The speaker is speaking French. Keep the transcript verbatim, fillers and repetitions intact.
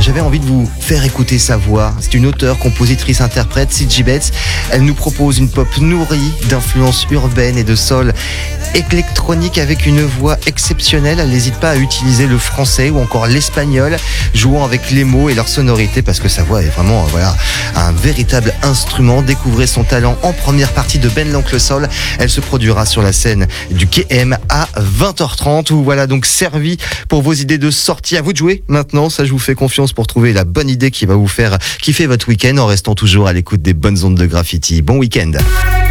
j'avais envie de vous faire écouter sa voix. C'est une auteure, compositrice, interprète, Sidji Betts. Elle nous propose une pop nourrie d'influences urbaines et de soul électronique avec une voix exceptionnelle. Elle n'hésite pas à utiliser le français ou encore l'espagnol, jouant avec les mots et leur sonorité, parce que sa voix est vraiment voilà, un véritable instrument. Découvrez son talent en première partie de Ben l'Oncle Soul. Elle se produira sur la scène du K M à vingt heures trente. Ou voilà donc servi pour vos idées de sortie. À vous de jouer maintenant, ça je vous fais confiance pour trouver la bonne idée qui va vous faire kiffer votre week-end en restant toujours à l'écoute des bonnes ondes de Graffiti. Bon week-end.